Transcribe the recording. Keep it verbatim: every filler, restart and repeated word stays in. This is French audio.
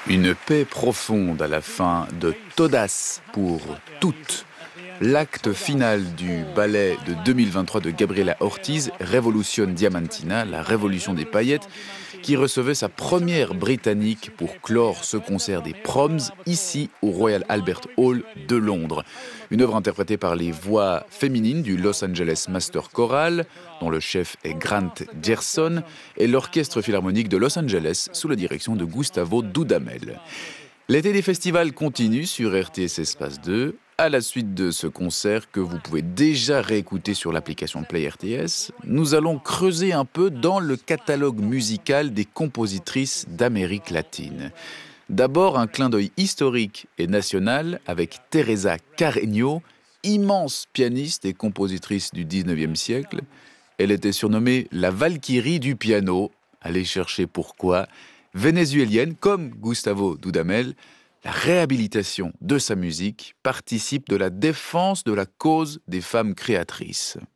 Une paix profonde à la fin de Todas pour toutes. L'acte final du ballet de deux mille vingt-trois de Gabriela Ortiz, Revolution Diamantina, la révolution des paillettes, qui recevait sa première britannique pour clore ce concert des Proms, ici au Royal Albert Hall de Londres. Une œuvre interprétée par les voix féminines du Los Angeles Master Choral, dont le chef est Grant Gerson, et l'Orchestre Philharmonique de Los Angeles, sous la direction de Gustavo Dudamel. L'été des festivals continue sur R T S Espace deux. À la suite de ce concert que vous pouvez déjà réécouter sur l'application Play R T S, nous allons creuser un peu dans le catalogue musical des compositrices d'Amérique latine. D'abord, un clin d'œil historique et national avec Teresa Carreño, immense pianiste et compositrice du dix-neuvième siècle. Elle était surnommée la Valkyrie du piano. Allez chercher pourquoi. Vénézuélienne comme Gustavo Dudamel, la réhabilitation de sa musique participe de la défense de la cause des femmes créatrices.